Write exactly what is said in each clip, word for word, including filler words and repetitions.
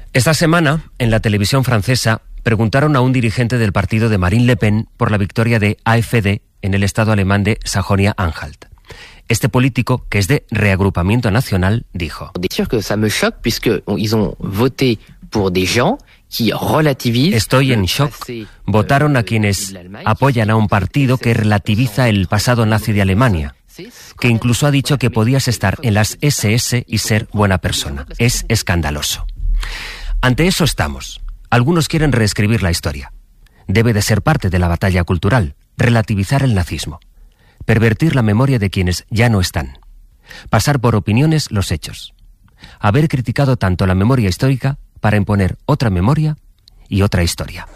Esta semana, en la televisión francesa, preguntaron a un dirigente del partido de Marine Le Pen por la victoria de A F D en el estado alemán de Sajonia-Anhalt. Este político, que es de Reagrupamiento Nacional, dijo: Estoy en shock. Votaron a quienes apoyan a un partido que relativiza el pasado nazi de Alemania, que incluso ha dicho que podías estar en las ese ese y ser buena persona. Es escandaloso. Ante eso estamos. Algunos quieren reescribir la historia. Debe de ser parte de la batalla cultural, relativizar el nazismo, pervertir la memoria de quienes ya no están, pasar por opiniones los hechos, haber criticado tanto la memoria histórica para imponer otra memoria y otra historia.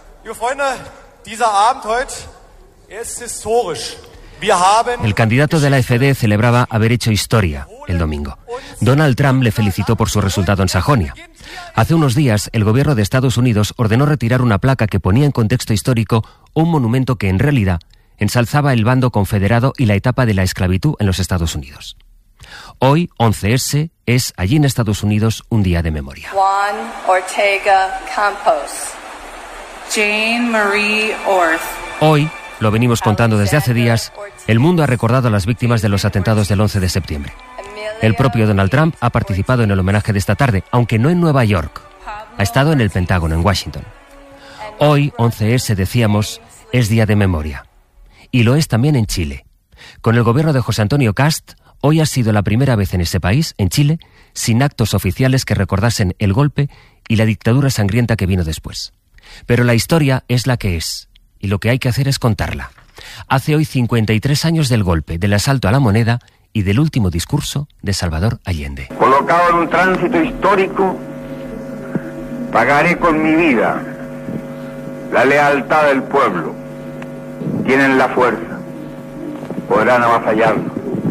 El candidato de la A F D celebraba haber hecho historia el domingo. Donald Trump le felicitó por su resultado en Sajonia. Hace unos días, el gobierno de Estados Unidos ordenó retirar una placa que ponía en contexto histórico un monumento que en realidad ensalzaba el bando confederado y la etapa de la esclavitud en los Estados Unidos. Hoy, once ese, es allí en Estados Unidos un día de memoria. Juan Ortega Campos, Jane Marie Orth. Hoy, lo venimos contando desde hace días, el mundo ha recordado a las víctimas de los atentados del once de septiembre. El propio Donald Trump ha participado en el homenaje de esta tarde, aunque no en Nueva York. Ha estado en el Pentágono, en Washington. Hoy, once ese, decíamos, es día de memoria. Y lo es también en Chile. Con el gobierno de José Antonio Kast, hoy ha sido la primera vez en ese país, en Chile, sin actos oficiales que recordasen el golpe y la dictadura sangrienta que vino después. Pero la historia es la que es, y lo que hay que hacer es contarla. Hace hoy cincuenta y tres años del golpe, del asalto a la moneda y del último discurso de Salvador Allende. Colocado en un tránsito histórico, pagaré con mi vida la lealtad del pueblo. Tienen la fuerza, podrán avasallarnos,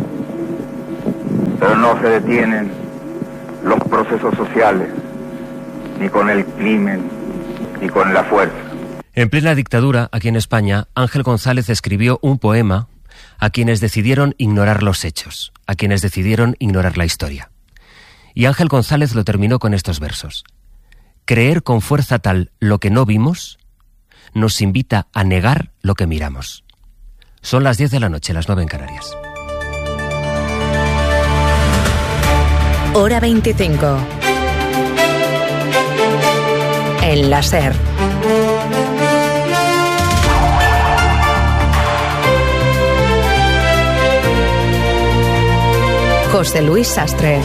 pero no se detienen los procesos sociales, ni con el crimen, ni con la fuerza. En plena dictadura, aquí en España, Ángel González escribió un poema a quienes decidieron ignorar los hechos, a quienes decidieron ignorar la historia. Y Ángel González lo terminó con estos versos: creer con fuerza tal lo que no vimos nos invita a negar lo que miramos. Son las diez de la noche, las nueve en Canarias. Hora veinticinco. En la SER. José Luis Sastre.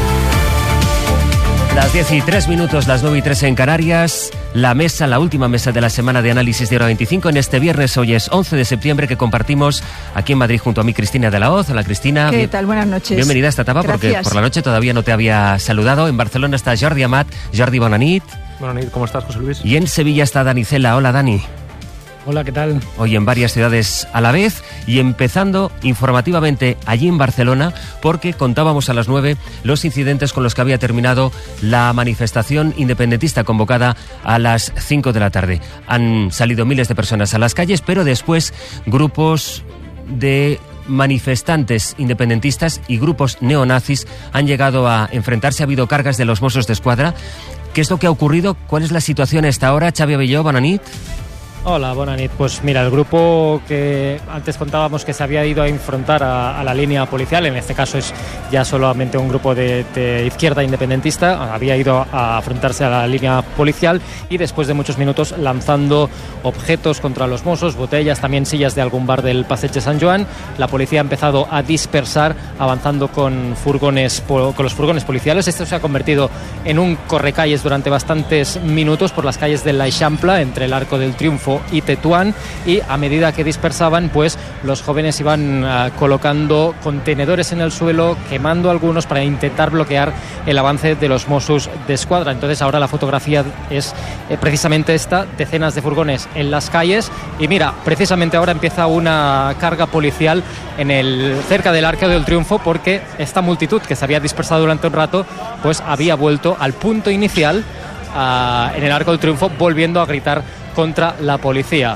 Las diez y tres minutos, las nueve y tres en Canarias. La mesa, la última mesa de la semana de análisis de Hora veinticinco en este viernes. Hoy es once de septiembre, que compartimos aquí en Madrid junto a mí, Cristina de la Hoz. Hola, Cristina. ¿Qué tal? Buenas noches. Bienvenida a esta etapa. Gracias. Porque por la noche todavía no te había saludado. En Barcelona está Jordi Amat. Jordi, bona nit. Bona nit, ¿cómo estás, José Luis? Y en Sevilla está Dani Cela. Hola, Dani. Hola, ¿qué tal? Hoy en varias ciudades a la vez y empezando informativamente allí en Barcelona, porque contábamos a las nueve los incidentes con los que había terminado la manifestación independentista convocada a las cinco de la tarde. Han salido miles de personas a las calles, pero después grupos de manifestantes independentistas y grupos neonazis han llegado a enfrentarse. Ha habido cargas de los Mossos d'Esquadra. ¿Qué es lo que ha ocurrido? ¿Cuál es la situación a esta hora? Xavi Abelló, bona nit. Hola, bona nit. Pues mira, el grupo que antes contábamos que se había ido a enfrentar a, a la línea policial, en este caso es ya solamente un grupo de, de izquierda independentista, había ido a afrontarse a la línea policial y después de muchos minutos lanzando objetos contra los Mossos, botellas, también sillas de algún bar del Passeig de Sant Joan, la policía ha empezado a dispersar avanzando con furgones, con los furgones policiales. Esto se ha convertido en un correcalles durante bastantes minutos por las calles de l'Eixample, entre el Arco del Triunfo y Tetuán, y a medida que dispersaban, pues los jóvenes iban uh, colocando contenedores en el suelo, quemando algunos para intentar bloquear el avance de los Mossos d'Esquadra. Entonces ahora la fotografía es eh, precisamente esta, decenas de furgones en las calles, y mira, precisamente ahora empieza una carga policial en el cerca del Arco del Triunfo, porque esta multitud que se había dispersado durante un rato, pues había vuelto al punto inicial uh, en el Arco del Triunfo, volviendo a gritar contra la policía.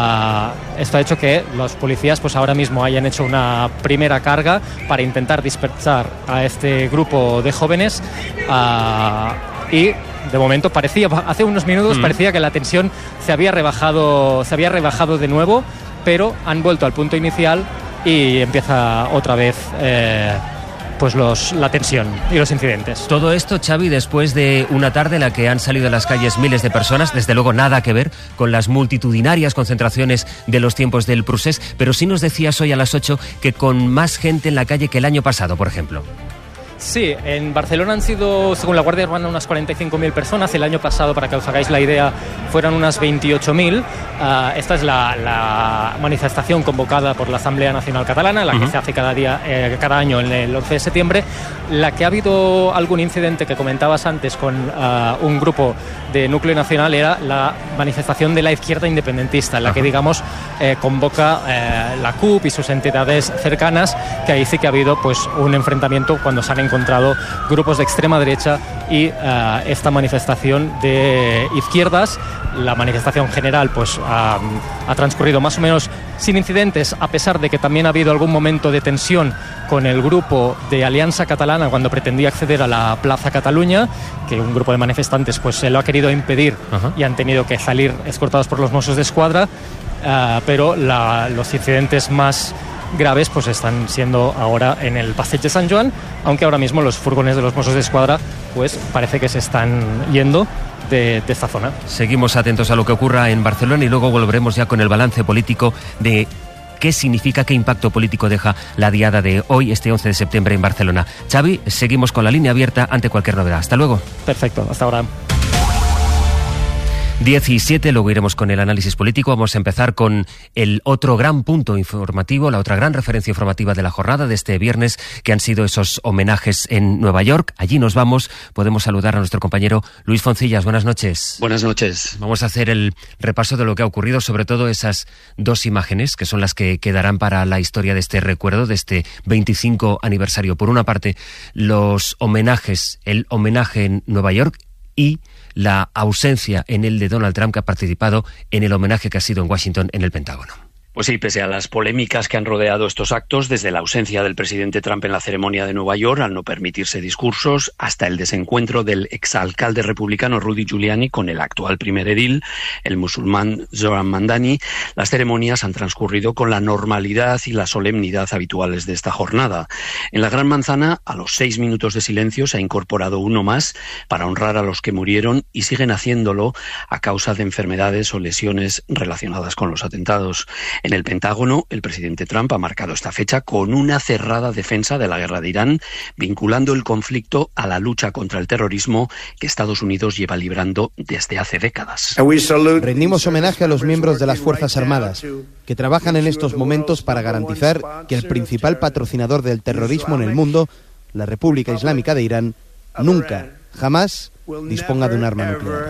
Uh, esto ha hecho que los policías pues ahora mismo hayan hecho una primera carga para intentar dispersar a este grupo de jóvenes. Uh, y de momento parecía, hace unos minutos mm. parecía que la tensión se había rebajado, se había rebajado de nuevo, pero han vuelto al punto inicial y empieza otra vez eh, pues los, la tensión y los incidentes. Todo esto, Xavi, después de una tarde en la que han salido a las calles miles de personas, desde luego nada que ver con las multitudinarias concentraciones de los tiempos del Procés, pero sí nos decías hoy a las ocho que con más gente en la calle que el año pasado, por ejemplo. Sí, en Barcelona han sido, según la Guardia Urbana, unas cuarenta y cinco mil personas. El año pasado, para que os hagáis la idea, fueron unas veintiocho mil. Uh, esta es la, la manifestación convocada por la Asamblea Nacional Catalana, la uh-huh. que se hace cada día, eh, cada año en el once de septiembre. La que ha habido algún incidente que comentabas antes con uh, un grupo de núcleo nacional era la manifestación de la izquierda independentista, en la uh-huh. que, digamos, eh, convoca eh, la C U P y sus entidades cercanas, que ahí sí que ha habido pues un enfrentamiento cuando se han encontrado grupos de extrema derecha y uh, esta manifestación de izquierdas. La manifestación general pues ha, ha transcurrido más o menos sin incidentes, a pesar de que también ha habido algún momento de tensión con el grupo de Alianza Catalana cuando pretendía acceder a la Plaza Cataluña, que un grupo de manifestantes pues se lo ha querido impedir uh-huh. y han tenido que salir escoltados por los Mossos d'Esquadra, uh, pero la, los incidentes más graves pues están siendo ahora en el Passeig de Sant Joan, aunque ahora mismo los furgones de los Mossos d'Esquadra pues parece que se están yendo de, de esta zona. Seguimos atentos a lo que ocurra en Barcelona y luego volveremos ya con el balance político de qué significa, qué impacto político deja la diada de hoy, este once de septiembre en Barcelona. Xavi, seguimos con la línea abierta ante cualquier novedad. Hasta luego. Perfecto, hasta ahora. diecisiete, luego iremos con el análisis político. Vamos a empezar con el otro gran punto informativo, la otra gran referencia informativa de la jornada de este viernes, que han sido esos homenajes en Nueva York. Allí nos vamos. Podemos saludar a nuestro compañero Luis Foncillas. Buenas noches. Buenas noches. Vamos a hacer el repaso de lo que ha ocurrido, sobre todo esas dos imágenes que son las que quedarán para la historia de este recuerdo, de este veinticinco aniversario. Por una parte, los homenajes, el homenaje en Nueva York y la ausencia en el de Donald Trump, que ha participado en el homenaje que ha sido en Washington, en el Pentágono. Pues sí, pese a las polémicas que han rodeado estos actos, desde la ausencia del presidente Trump en la ceremonia de Nueva York, al no permitirse discursos, hasta el desencuentro del exalcalde republicano Rudy Giuliani con el actual primer edil, el musulmán Zohran Mamdani, las ceremonias han transcurrido con la normalidad y la solemnidad habituales de esta jornada. En la Gran Manzana, a los seis minutos de silencio, se ha incorporado uno más para honrar a los que murieron y siguen haciéndolo a causa de enfermedades o lesiones relacionadas con los atentados. En el Pentágono, el presidente Trump ha marcado esta fecha con una cerrada defensa de la guerra de Irán, vinculando el conflicto a la lucha contra el terrorismo que Estados Unidos lleva librando desde hace décadas. Rendimos homenaje a los miembros de las Fuerzas Armadas, que trabajan en estos momentos para garantizar que el principal patrocinador del terrorismo en el mundo, la República Islámica de Irán, nunca, jamás disponga de un arma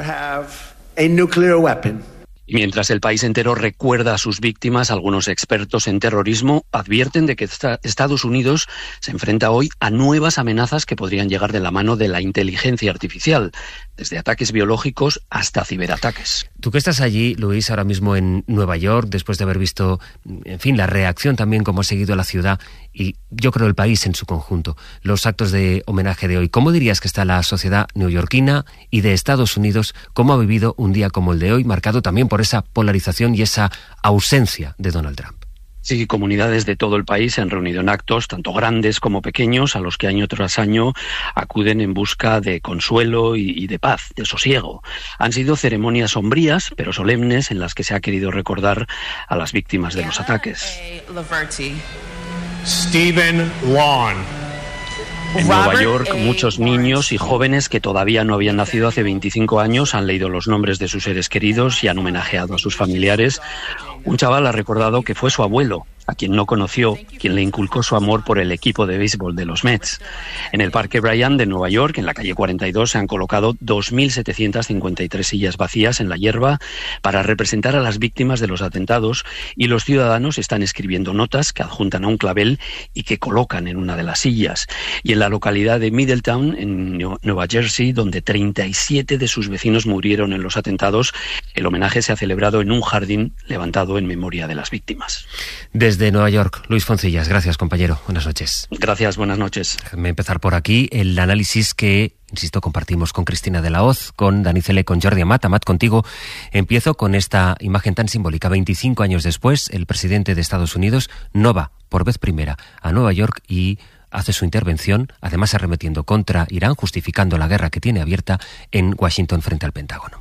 nuclear. Mientras el país entero recuerda a sus víctimas, algunos expertos en terrorismo advierten de que Estados Unidos se enfrenta hoy a nuevas amenazas que podrían llegar de la mano de la inteligencia artificial, desde ataques biológicos hasta ciberataques. Tú que estás allí, Luis, ahora mismo en Nueva York, después de haber visto, en fin, la reacción también como ha seguido la ciudad y yo creo el país en su conjunto, los actos de homenaje de hoy, ¿cómo dirías que está la sociedad neoyorquina y de Estados Unidos? ¿Cómo ha vivido un día como el de hoy, marcado también por esa polarización y esa ausencia de Donald Trump? Sí, comunidades de todo el país se han reunido en actos, tanto grandes como pequeños, a los que año tras año acuden en busca de consuelo y, y de paz, de sosiego. Han sido ceremonias sombrías, pero solemnes, en las que se ha querido recordar a las víctimas de los ataques. Stephen Lawn. En Nueva York, muchos niños y jóvenes que todavía no habían nacido hace veinticinco años han leído los nombres de sus seres queridos y han homenajeado a sus familiares. Un chaval ha recordado que fue su abuelo, a quien no conoció, quien le inculcó su amor por el equipo de béisbol de los Mets. En el Parque Bryant de Nueva York, en la calle cuarenta y dos, se han colocado dos mil setecientas cincuenta y tres sillas vacías en la hierba para representar a las víctimas de los atentados, y los ciudadanos están escribiendo notas que adjuntan a un clavel y que colocan en una de las sillas. Y en la localidad de Middletown, en Nueva Jersey, donde treinta y siete de sus vecinos murieron en los atentados, el homenaje se ha celebrado en un jardín levantado en memoria de las víctimas. Desde Nueva York, Luis Foncillas. Gracias, compañero. Buenas noches. Gracias, buenas noches. Déjame empezar por aquí el análisis que Insisto, compartimos con Cristina de la Hoz, con Dani Cele, con Jordi Amat. Amat, contigo empiezo con esta imagen tan simbólica. veinticinco años después, el presidente de Estados Unidos no va por vez primera a Nueva York y hace su intervención, además arremetiendo contra Irán, justificando la guerra que tiene abierta en Washington frente al Pentágono.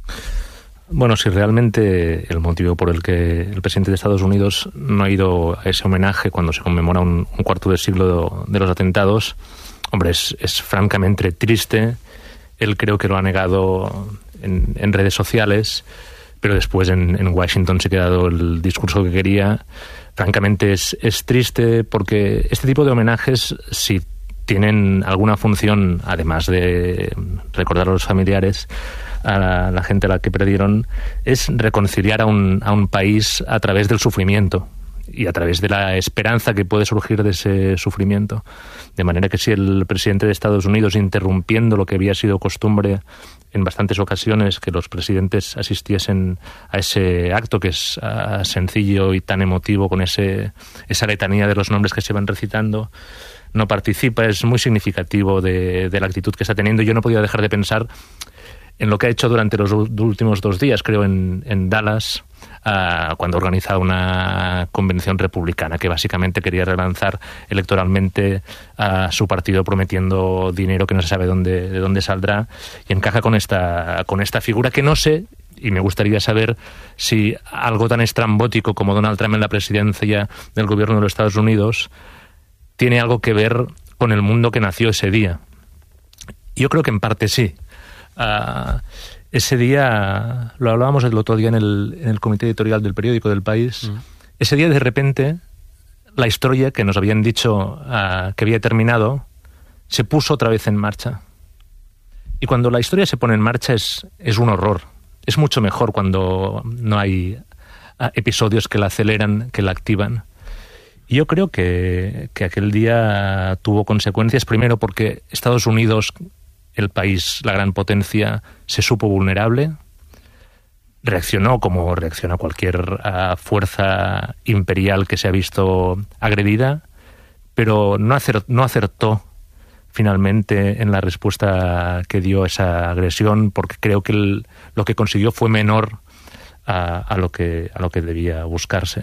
Bueno, si realmente el motivo por el que el presidente de Estados Unidos no ha ido a ese homenaje cuando se conmemora un, un cuarto de siglo de, de los atentados, hombre, es, es francamente triste. Él creo que lo ha negado en, en redes sociales, pero después en, en Washington se ha quedado el discurso que quería. Francamente es, es triste porque este tipo de homenajes, si tienen alguna función, además de recordar a los familiares, a la, la gente a la que perdieron, es reconciliar a un, a un país a través del sufrimiento y a través de la esperanza que puede surgir de ese sufrimiento. De manera que si el presidente de Estados Unidos, interrumpiendo lo que había sido costumbre en bastantes ocasiones, que los presidentes asistiesen a ese acto que es uh, sencillo y tan emotivo, con ese esa letanía de los nombres que se van recitando, no participa, es muy significativo de, de la actitud que está teniendo. Yo no podía dejar de pensar en lo que ha hecho durante los últimos dos días, creo, en, en Dallas, uh, cuando ha organizado una convención republicana que básicamente quería relanzar electoralmente a su partido, prometiendo dinero que no se sabe dónde, de dónde saldrá, y encaja con esta, con esta figura que no sé, y me gustaría saber si algo tan estrambótico como Donald Trump en la presidencia del gobierno de los Estados Unidos tiene algo que ver con el mundo que nació ese día. Yo creo que en parte sí. Uh, ese día, lo hablábamos el otro día en el, en el comité editorial del periódico del País, mm. ese día de repente la historia que nos habían dicho uh, que había terminado se puso otra vez en marcha. Y cuando la historia se pone en marcha es, es un horror. Es mucho mejor cuando no hay uh, episodios que la aceleran, que la activan. Y yo creo que, que aquel día tuvo consecuencias, primero porque Estados Unidos, el país, la gran potencia, se supo vulnerable, reaccionó como reacciona cualquier uh, fuerza imperial que se ha visto agredida, pero no, acer- no acertó finalmente en la respuesta que dio a esa agresión, porque creo que el, lo que consiguió fue menor uh, a, lo que, a lo que debía buscarse.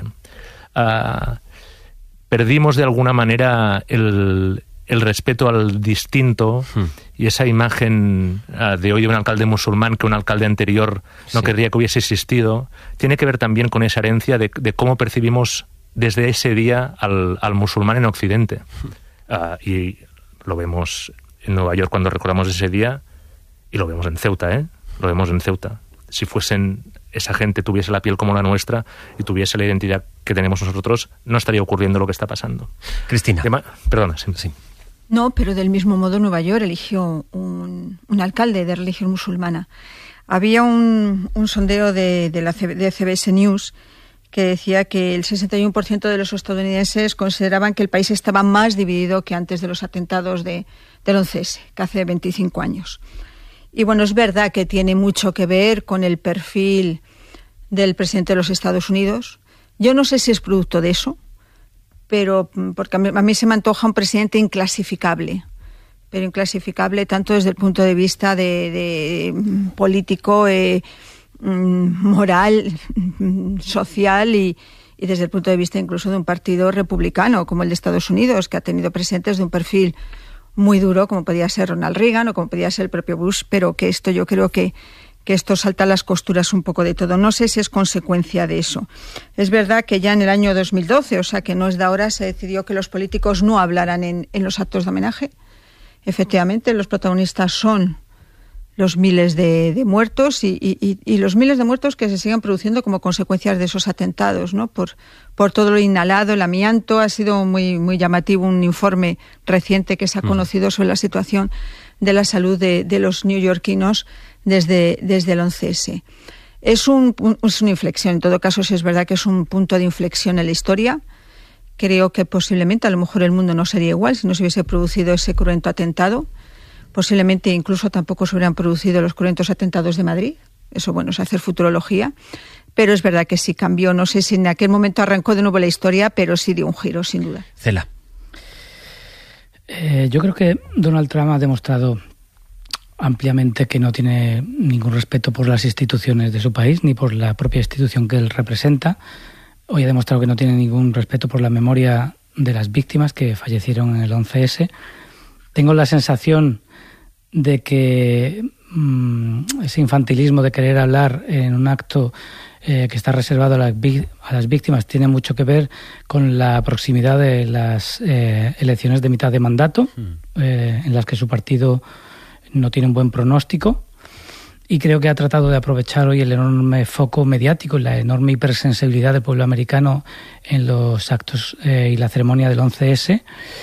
Uh, perdimos de alguna manera el... el respeto al distinto hmm. y esa imagen uh, de hoy de un alcalde musulmán que un alcalde anterior no sí. querría que hubiese existido, tiene que ver también con esa herencia de, de cómo percibimos desde ese día al, al musulmán en Occidente. Hmm. Uh, y lo vemos en Nueva York cuando recordamos ese día, y lo vemos en Ceuta, ¿eh? Lo vemos en Ceuta. Si fuesen esa gente tuviese la piel como la nuestra y tuviese la identidad que tenemos nosotros, no estaría ocurriendo lo que está pasando. Cristina. Ma- Perdona, sí. sí. No, pero del mismo modo Nueva York eligió un, un alcalde de religión musulmana. Había un, un sondeo de, de la C B S News que decía que el sesenta y uno por ciento de los estadounidenses consideraban que el país estaba más dividido que antes de los atentados de, del once ese, que hace veinticinco años. Y bueno, es verdad que tiene mucho que ver con el perfil del presidente de los Estados Unidos. Yo no sé si es producto de eso, pero porque a mí, a mí se me antoja un presidente inclasificable, pero inclasificable tanto desde el punto de vista de, de político, eh, moral, social y, y desde el punto de vista incluso de un partido republicano como el de Estados Unidos, que ha tenido presidentes de un perfil muy duro, como podía ser Ronald Reagan o como podía ser el propio Bush, pero que esto yo creo que que esto salta las costuras un poco de todo. No sé si es consecuencia de eso. Es verdad que ya en el año dos mil doce, o sea que no es de ahora, se decidió que los políticos no hablaran en, en los actos de homenaje. Efectivamente, los protagonistas son los miles de, de muertos y, y, y los miles de muertos que se siguen produciendo como consecuencias de esos atentados, ¿no? Por, por todo lo inhalado, el amianto. Ha sido muy, muy llamativo un informe reciente que se ha conocido sobre la situación de la salud de, de los neoyorquinos desde, desde el once ese. Es, un, un, es una inflexión, en todo caso, si es verdad que es un punto de inflexión en la historia. Creo que posiblemente, a lo mejor el mundo no sería igual si no se hubiese producido ese cruento atentado. Posiblemente incluso tampoco se hubieran producido los cruentos atentados de Madrid. Eso, bueno, es hacer futurología. Pero es verdad que sí cambió. No sé si en aquel momento arrancó de nuevo la historia, pero sí dio un giro, sin duda. Cela. Eh, yo creo que Donald Trump ha demostrado ampliamente que no tiene ningún respeto por las instituciones de su país ni por la propia institución que él representa. Hoy ha demostrado que no tiene ningún respeto por la memoria de las víctimas que fallecieron en el once ese. Tengo la sensación de que mmm, ese infantilismo de querer hablar en un acto eh, que está reservado a las, a las víctimas tiene mucho que ver con la proximidad de las eh, elecciones de mitad de mandato, eh, en las que su partido no tiene un buen pronóstico. Y creo que ha tratado de aprovechar hoy el enorme foco mediático y la enorme hipersensibilidad del pueblo americano en los actos eh, y la ceremonia del once ese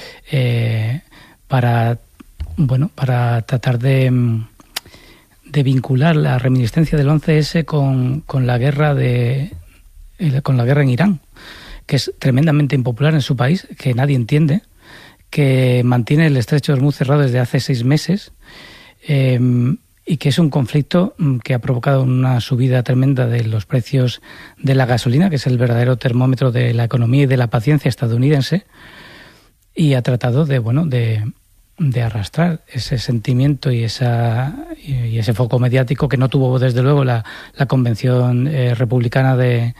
eh, para, bueno, para tratar de, de vincular la reminiscencia del once ese con, con la guerra de con la guerra en Irán, que es tremendamente impopular en su país, que nadie entiende, que mantiene el estrecho de Hormuz cerrado desde hace seis meses. Eh, y que es un conflicto que ha provocado una subida tremenda de los precios de la gasolina, que es el verdadero termómetro de la economía y de la paciencia estadounidense, y ha tratado de, bueno, de, de arrastrar ese sentimiento y, esa, y ese foco mediático que no tuvo, desde luego, la, la convención eh, republicana de,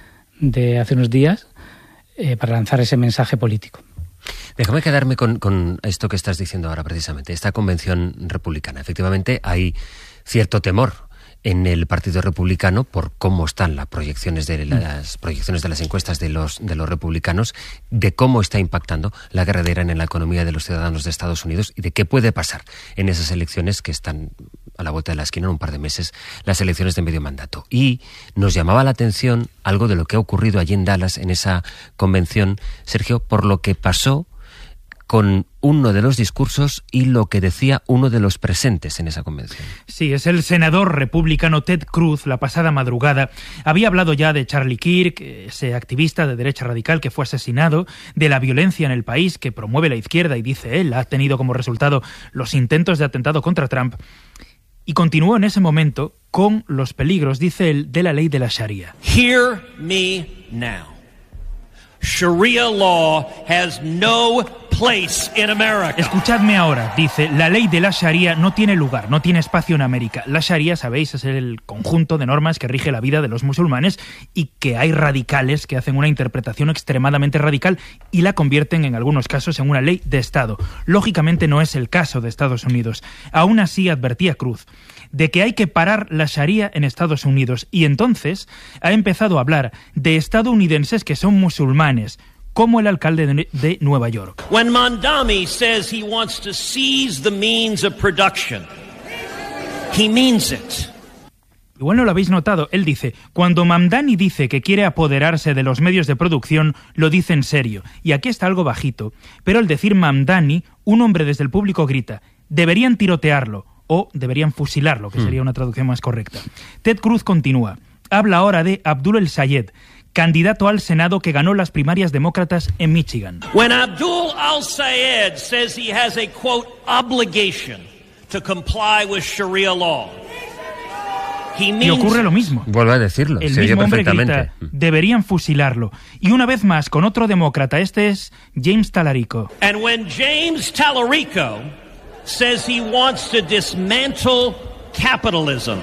de hace unos días eh, para lanzar ese mensaje político. Déjame quedarme con, con esto que estás diciendo ahora precisamente, esta convención republicana. Efectivamente hay cierto temor en el Partido Republicano por cómo están las proyecciones de las proyecciones de las encuestas de los de los republicanos, de cómo está impactando la guerra de Irán en la economía de los ciudadanos de Estados Unidos y de qué puede pasar en esas elecciones que están a la vuelta de la esquina en un par de meses, las elecciones de medio mandato. Y nos llamaba la atención algo de lo que ha ocurrido allí en Dallas, en esa convención, Sergio, por lo que pasó con uno de los discursos y lo que decía uno de los presentes en esa convención. Sí, es el senador republicano Ted Cruz. La pasada madrugada había hablado ya de Charlie Kirk, ese activista de derecha radical que fue asesinado, de la violencia en el país que promueve la izquierda y, dice él, ha tenido como resultado los intentos de atentado contra Trump. Y continuó en ese momento con los peligros, dice él, de la ley de la Sharia. Hear me now. Sharia law has no place in America. Escuchadme ahora, dice, la ley de la Sharia no tiene lugar, no tiene espacio en América. La Sharia, sabéis, es el conjunto de normas que rige la vida de los musulmanes y que hay radicales que hacen una interpretación extremadamente radical y la convierten en algunos casos en una ley de Estado. Lógicamente no es el caso de Estados Unidos. Aún así, advertía Cruz de que hay que parar la Sharia en Estados Unidos, y entonces ha empezado a hablar de estadounidenses que son musulmanes, como el alcalde de, de Nueva York. When Mamdani says he wants to seize the means of production, he means it. Igual no lo habéis notado, él dice, cuando Mamdani dice que quiere apoderarse de los medios de producción, lo dice en serio. Y aquí está algo bajito, pero al decir Mamdani, un hombre desde el público grita, deberían tirotearlo, o deberían fusilarlo, que sería una traducción más correcta. Ted Cruz continúa. Habla ahora de Abdul El Sayed, candidato al Senado que ganó las primarias demócratas en Michigan. When Abdul El Sayed says he has a, quote, obligation to comply with Sharia law, he means... Y ocurre lo mismo. Vuelve a decirlo. El mismo hombre grita, deberían fusilarlo. Y una vez más, con otro demócrata, este es James Talarico. And when James Talarico says he wants to dismantle capitalism.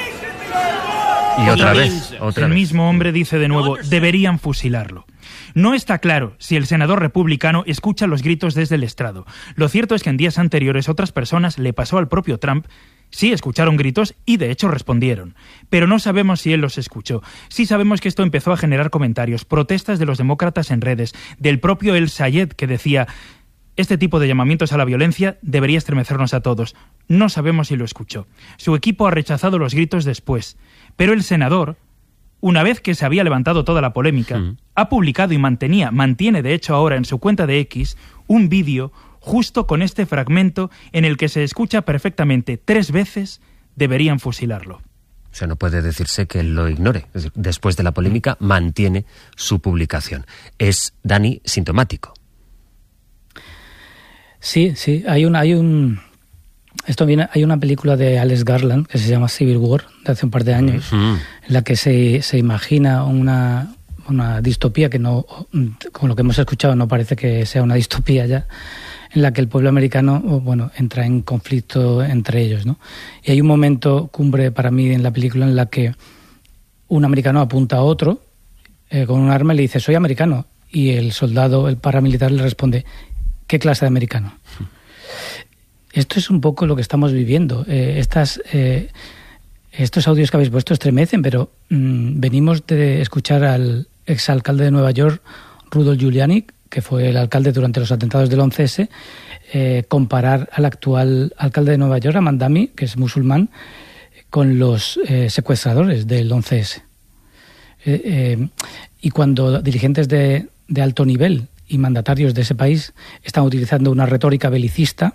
Y otra vez, otra el vez. mismo hombre dice de nuevo, deberían fusilarlo. No está claro si el senador republicano escucha los gritos desde el estrado. Lo cierto es que en días anteriores otras personas, le pasó al propio Trump, sí escucharon gritos y de hecho respondieron. Pero no sabemos si él los escuchó. Sí sabemos que esto empezó a generar comentarios, protestas de los demócratas en redes, del propio El Sayed que decía... Este tipo de llamamientos a la violencia debería estremecernos a todos. No sabemos si lo escuchó. Su equipo ha rechazado los gritos después. Pero el senador, una vez que se había levantado toda la polémica, mm. ha publicado y mantenía, mantiene de hecho ahora en su cuenta de X, un vídeo justo con este fragmento en el que se escucha perfectamente tres veces deberían fusilarlo. O sea, no puede decirse que él lo ignore. Después de la polémica, mantiene su publicación. Es, Dani, sintomático. Sí, sí, hay un, hay un, esto viene, hay una película de Alex Garland que se llama Civil War, de hace un par de años, uh-huh. en la que se, se imagina una, una distopía que no, con lo que hemos escuchado no parece que sea una distopía ya, en la que el pueblo americano, bueno, entra en conflicto entre ellos, ¿no? Y hay un momento cumbre para mí en la película en la que un americano apunta a otro eh, con un arma y le dice, soy americano. Y el soldado, el paramilitar, le responde, ¿qué clase de americano? Sí. Esto es un poco lo que estamos viviendo. Eh, estas, eh, estos audios que habéis puesto estremecen, pero mmm, venimos de escuchar al exalcalde de Nueva York, Rudolph Giuliani, que fue el alcalde durante los atentados del once ese, eh, comparar al actual alcalde de Nueva York, a Mandami, que es musulmán, con los eh, secuestradores del once ese. Eh, eh, y cuando dirigentes de, de alto nivel y mandatarios de ese país están utilizando una retórica belicista,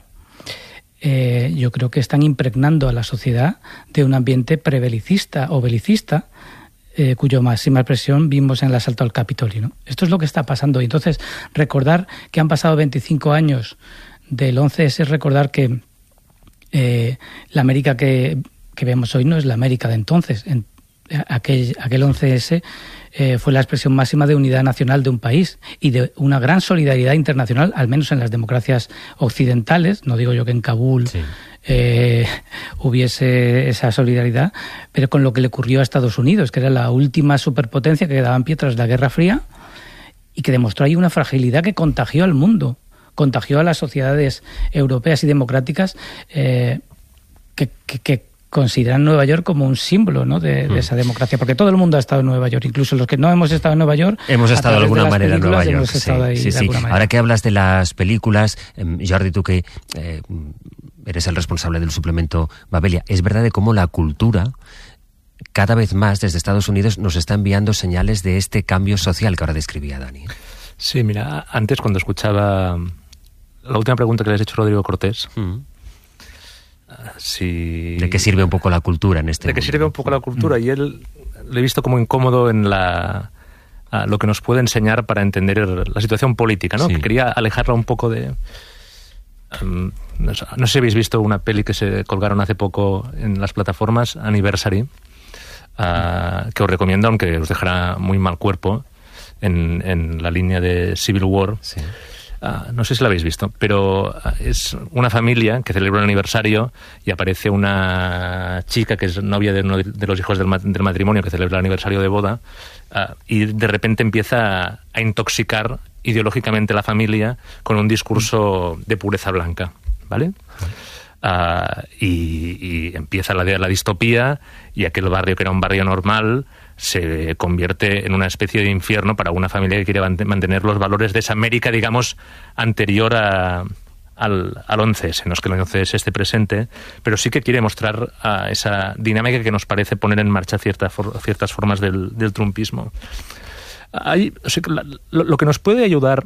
eh, yo creo que están impregnando a la sociedad de un ambiente prebelicista o belicista, Eh, cuyo máxima expresión vimos en el asalto al Capitolio, ¿no? Esto es lo que está pasando. Y entonces, recordar que han pasado veinticinco años del once ese es recordar que eh, la América que, que vemos hoy no es la América de entonces. En, aquel, aquel once ese eh, fue la expresión máxima de unidad nacional de un país y de una gran solidaridad internacional, al menos en las democracias occidentales. No digo yo que en Kabul... Sí. Eh, hubiese esa solidaridad, pero con lo que le ocurrió a Estados Unidos, que era la última superpotencia que quedaba en pie tras la Guerra Fría y que demostró ahí una fragilidad que contagió al mundo, contagió a las sociedades europeas y democráticas eh, que, que, que consideran Nueva York como un símbolo, ¿no?, de, de esa democracia, porque todo el mundo ha estado en Nueva York, incluso los que no hemos estado en Nueva York. Hemos estado de alguna manera en Nueva York. Sí, ahí sí, sí. Ahora que hablas de las películas, eh, Jordi, tú que eh, eres el responsable del suplemento Babelia, es verdad de cómo la cultura cada vez más desde Estados Unidos nos está enviando señales de este cambio social que ahora describía Dani. Sí, mira, antes cuando escuchaba la última pregunta que le has hecho Rodrigo Cortés, mm. si... ¿de qué sirve un poco la cultura en este De mundo? qué sirve un poco la cultura, mm. y él le he visto como incómodo en la a lo que nos puede enseñar para entender la situación política, ¿no? Sí. Que quería alejarla un poco de... Um, no sé si habéis visto una peli que se colgaron hace poco en las plataformas, Anniversary, uh, que os recomiendo, aunque os dejará muy mal cuerpo, en, en la línea de Civil War. Sí. Uh, no sé si la habéis visto, pero es una familia que celebra un aniversario y aparece una chica que es novia de uno de los hijos del, ma- del matrimonio que celebra el aniversario de boda, uh, y de repente empieza a intoxicar ideológicamente la familia con un discurso de pureza blanca, ¿vale? Uh, y, y empieza la, la distopía, y aquel barrio que era un barrio normal se convierte en una especie de infierno para una familia que quiere mantener los valores de esa América, digamos, anterior a, al, al once ese. No es que el once ese esté presente, pero sí que quiere mostrar uh, esa dinámica que nos parece poner en marcha cierta for, ciertas formas del, del trumpismo. Hay, o sea, lo, lo que nos puede ayudar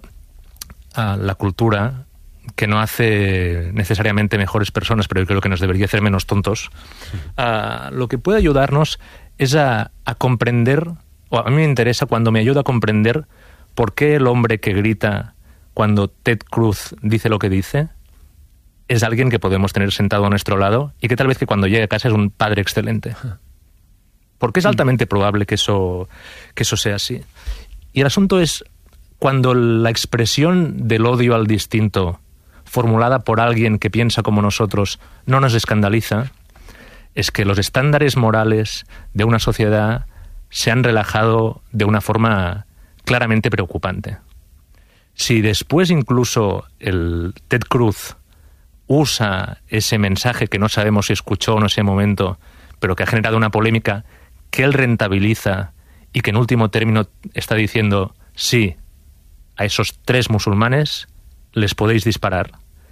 a la cultura, que no hace necesariamente mejores personas, pero yo creo que nos debería hacer menos tontos, uh, lo que puede ayudarnos es a, a comprender, o a mí me interesa cuando me ayuda a comprender por qué el hombre que grita cuando Ted Cruz dice lo que dice es alguien que podemos tener sentado a nuestro lado y que tal vez que cuando llegue a casa es un padre excelente. Porque es altamente probable que eso, que eso sea así. Y el asunto es, cuando la expresión del odio al distinto, formulada por alguien que piensa como nosotros, no nos escandaliza, es que los estándares morales de una sociedad se han relajado de una forma claramente preocupante. Si después incluso el Ted Cruz usa ese mensaje que no sabemos si escuchó en ese momento, pero que ha generado una polémica que él rentabiliza y que en último término está diciendo, sí, a esos tres musulmanes les podéis disparar,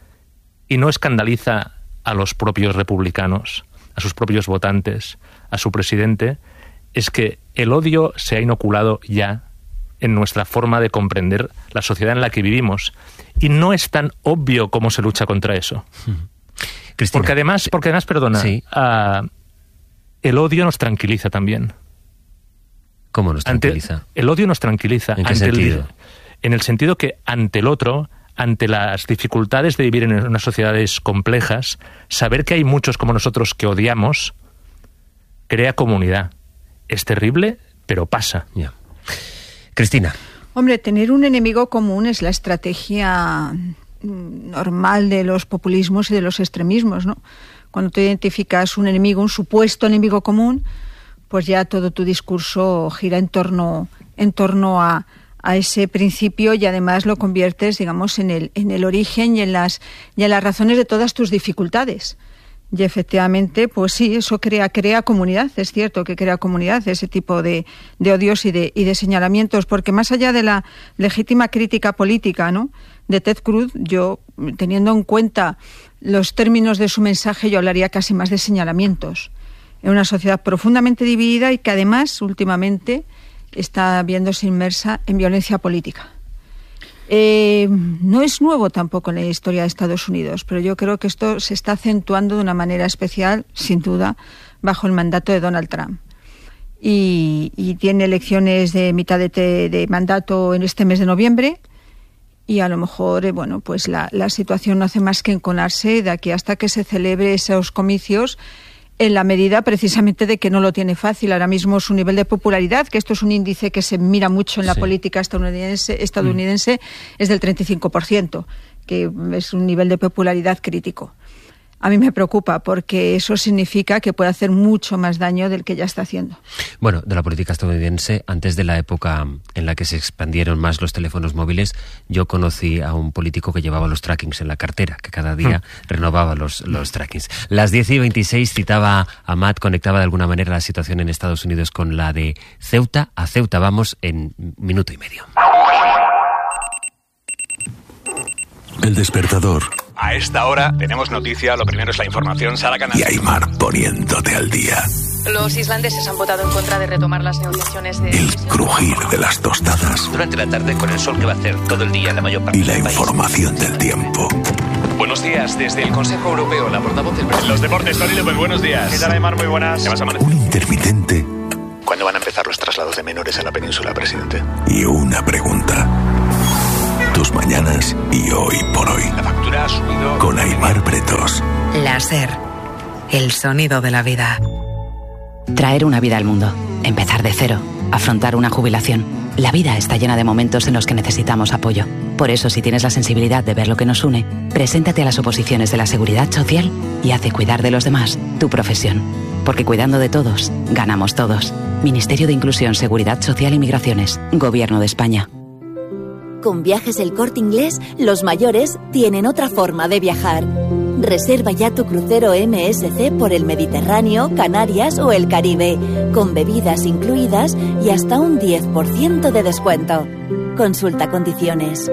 y no escandaliza a los propios republicanos, a sus propios votantes, a su presidente, es que el odio se ha inoculado ya en nuestra forma de comprender la sociedad en la que vivimos. Y no es tan obvio cómo se lucha contra eso. Cristina, porque además, porque además, perdona, sí. uh, el odio nos tranquiliza también. ¿Cómo nos tranquiliza? Ante, el odio nos tranquiliza. ¿En qué sentido? El, en el sentido que ante el otro, ante las dificultades de vivir en unas sociedades complejas, saber que hay muchos como nosotros que odiamos, crea comunidad. Es terrible, pero pasa. Ya. Cristina. Hombre, tener un enemigo común es la estrategia normal de los populismos y de los extremismos, ¿no? Cuando tú identificas un enemigo, un supuesto enemigo común, pues ya todo tu discurso gira en torno, en torno a, a ese principio y además lo conviertes, digamos, en el, en el origen y en las, y en las razones de todas tus dificultades. Y efectivamente, pues sí, eso crea, crea comunidad, es cierto que crea comunidad, ese tipo de, de odios y de, y de señalamientos, porque más allá de la legítima crítica política, ¿no?, de Ted Cruz, yo, teniendo en cuenta los términos de su mensaje, yo hablaría casi más de señalamientos. En una sociedad profundamente dividida y que además, últimamente, está viéndose inmersa en violencia política. Eh, no es nuevo tampoco en la historia de Estados Unidos, pero yo creo que esto se está acentuando de una manera especial, sin duda, bajo el mandato de Donald Trump. Y, y tiene elecciones de mitad de, te, de mandato en este mes de noviembre y a lo mejor, eh, bueno, pues la, la situación no hace más que enconarse de aquí hasta que se celebre esos comicios, en la medida precisamente de que no lo tiene fácil. Ahora mismo su nivel de popularidad, que esto es un índice que se mira mucho en la sí. política estadounidense, estadounidense mm. es del treinta y cinco por ciento, que es un nivel de popularidad crítico. A mí me preocupa porque eso significa que puede hacer mucho más daño del que ya está haciendo. Bueno, de la política estadounidense, antes de la época en la que se expandieron más los teléfonos móviles, yo conocí a un político que llevaba los trackings en la cartera, que cada día hmm. renovaba los, los trackings. Las diez y veintiséis citaba a Matt, conectaba de alguna manera la situación en Estados Unidos con la de Ceuta. A Ceuta vamos en minuto y medio. El despertador. A esta hora tenemos noticia, lo primero es la información, Sara Canal. Y Aymar poniéndote al día. Los islandeses han votado en contra de retomar las negociaciones de... El crujir de las tostadas. Durante la tarde con el sol que va a hacer todo el día en la mayor parte y la del país. Información del tiempo. Buenos días, desde el Consejo Europeo, la portavoz del presidente. Los deportes, Tony López, buenos días. ¿Qué tal, Aymar? Muy buenas. ¿Qué vas a Un intermitente. ¿Cuándo van a empezar los traslados de menores a la península, presidente? Y una pregunta. Tus mañanas y hoy por hoy. La factura ha subido. Con Aymar Pretos. La SER. El sonido de la vida. Traer una vida al mundo. Empezar de cero. Afrontar una jubilación. La vida está llena de momentos en los que necesitamos apoyo. Por eso, si tienes la sensibilidad de ver lo que nos une, preséntate a las oposiciones de la Seguridad Social y haz de cuidar de los demás tu profesión. Porque cuidando de todos, ganamos todos. Ministerio de Inclusión, Seguridad Social y Migraciones. Gobierno de España. Con Viajes El Corte Inglés, los mayores tienen otra forma de viajar. Reserva ya tu crucero M S C por el Mediterráneo, Canarias o el Caribe, con bebidas incluidas y hasta un diez por ciento de descuento. Consulta condiciones.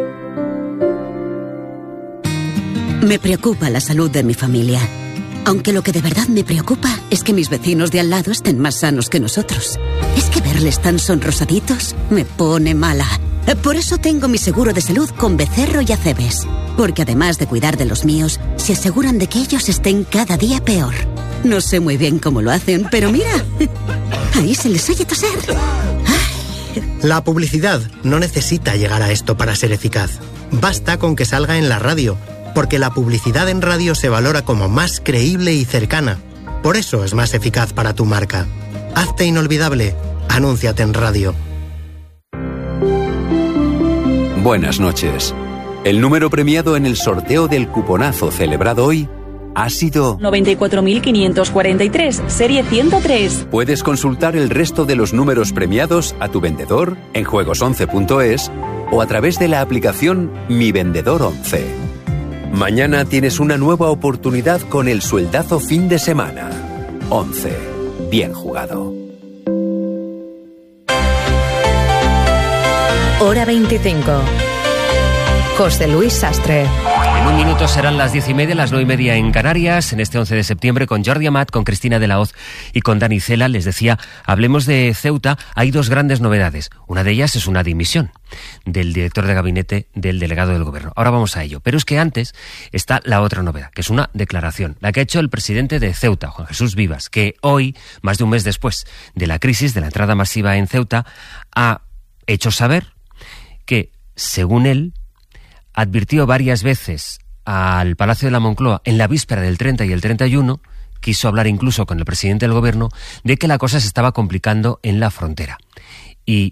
Me preocupa la salud de mi familia. Aunque lo que de verdad me preocupa es que mis vecinos de al lado estén más sanos que nosotros. Es que verles tan sonrosaditos me pone mala. Por eso tengo mi seguro de salud con Becerro y Acebes. Porque además de cuidar de los míos, se aseguran de que ellos estén cada día peor. No sé muy bien cómo lo hacen, pero mira, ahí se les oye toser. La publicidad no necesita llegar a esto para ser eficaz. Basta con que salga en la radio, porque la publicidad en radio se valora como más creíble y cercana. Por eso es más eficaz para tu marca. Hazte inolvidable. Anúnciate en radio. Buenas noches. El número premiado en el sorteo del cuponazo celebrado hoy ha sido noventa y cuatro mil quinientos cuarenta y tres, serie ciento tres. Puedes consultar el resto de los números premiados a tu vendedor en juegos once punto es o a través de la aplicación Mi Vendedor once. Mañana tienes una nueva oportunidad con el sueldazo fin de semana. once. Bien jugado. Hora veinticinco. José Luis Sastre. En un minuto serán las diez y media, las nueve y media en Canarias, en este once de septiembre, con Jordi Amat, con Cristina de la Hoz y con Dani Cela. Les decía, hablemos de Ceuta. Hay dos grandes novedades. Una de ellas es una dimisión del director de gabinete del delegado del gobierno. Ahora vamos a ello. Pero es que antes está la otra novedad, que es una declaración, la que ha hecho el presidente de Ceuta, Juan Jesús Vivas, que hoy, más de un mes después de la crisis, de la entrada masiva en Ceuta, ha hecho saber que, según él, advirtió varias veces al Palacio de la Moncloa en la víspera del treinta y el treinta y uno, quiso hablar incluso con el presidente del gobierno, de que la cosa se estaba complicando en la frontera. Y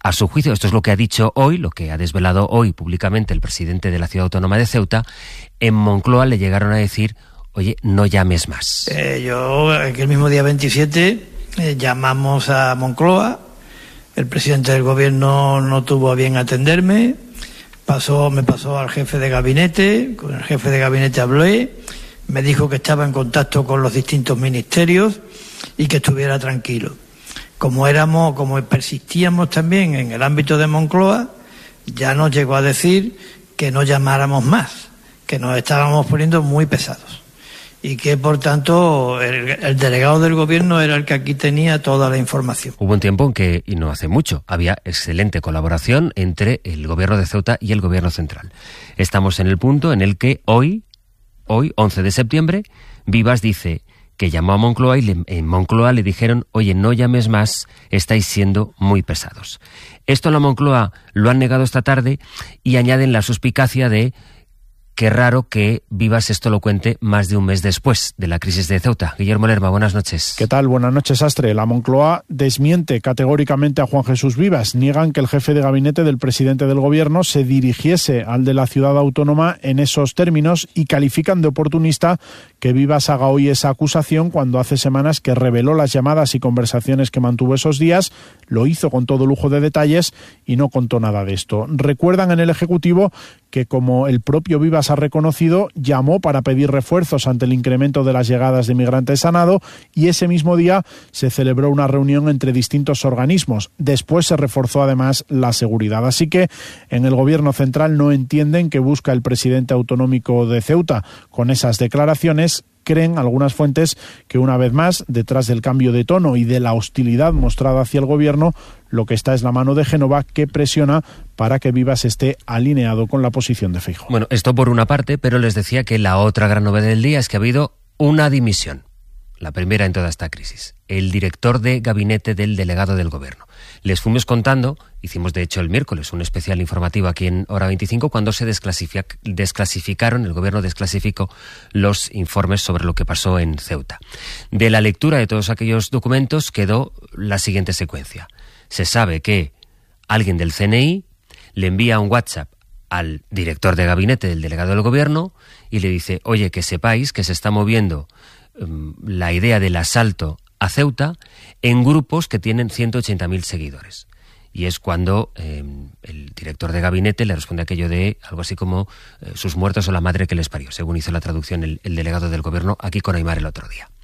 A su juicio, esto es lo que ha dicho hoy, lo que ha desvelado hoy públicamente el presidente de la Ciudad Autónoma de Ceuta. En Moncloa le llegaron a decir, oye, no llames más. Eh, yo, aquel mismo día veintisiete, eh, llamamos a Moncloa, el presidente del gobierno no tuvo a bien atenderme, pasó, me pasó al jefe de gabinete, con el jefe de gabinete hablé, me dijo que estaba en contacto con los distintos ministerios y que estuviera tranquilo. Como éramos, como persistíamos también en el ámbito de Moncloa, ya nos llegó a decir que no llamáramos más, que nos estábamos poniendo muy pesados y que por tanto el, el delegado del gobierno era el que aquí tenía toda la información. Hubo un tiempo en que, y no hace mucho, había excelente colaboración entre el gobierno de Ceuta y el gobierno central. Estamos en el punto en el que hoy, hoy, once de septiembre, Vivas dice que llamó a Moncloa y le, en Moncloa le dijeron, oye, no llames más, estáis siendo muy pesados. Esto en la Moncloa lo han negado esta tarde y añaden la suspicacia de qué raro que Vivas esto lo cuente más de un mes después de la crisis de Ceuta. Guillermo Lerma, buenas noches. ¿Qué tal? Buenas noches, Astre. La Moncloa desmiente categóricamente a Juan Jesús Vivas. Niegan que el jefe de gabinete del presidente del gobierno se dirigiese al de la ciudad autónoma en esos términos y califican de oportunista que Vivas haga hoy esa acusación cuando hace semanas que reveló las llamadas y conversaciones que mantuvo esos días, lo hizo con todo lujo de detalles y no contó nada de esto. Recuerdan en el Ejecutivo que, como el propio Vivas ha reconocido, llamó para pedir refuerzos ante el incremento de las llegadas de migrantes a nado y ese mismo día se celebró una reunión entre distintos organismos. Después se reforzó además la seguridad. Así que en el gobierno central no entienden qué busca el presidente autonómico de Ceuta con esas declaraciones. Creen algunas fuentes que una vez más, detrás del cambio de tono y de la hostilidad mostrada hacia el gobierno, lo que está es la mano de Génova que presiona para que Vivas esté alineado con la posición de Feijóo. Bueno, esto por una parte, pero les decía que la otra gran novedad del día es que ha habido una dimisión, la primera en toda esta crisis. El director de gabinete del delegado del gobierno. Les fuimos contando, hicimos de hecho el miércoles un especial informativo aquí en Hora veinticinco, cuando se desclasific- desclasificaron, el gobierno desclasificó los informes sobre lo que pasó en Ceuta. De la lectura de todos aquellos documentos quedó la siguiente secuencia. Se sabe que alguien del C N I le envía un WhatsApp al director de gabinete del delegado del gobierno y le dice, oye, que sepáis que se está moviendo um, la idea del asalto a Ceuta en grupos que tienen ciento ochenta mil seguidores. Y es cuando eh, el director de gabinete le responde aquello de algo así como eh, sus muertos o la madre que les parió, según hizo la traducción el, el delegado del gobierno aquí con Aymar el otro día.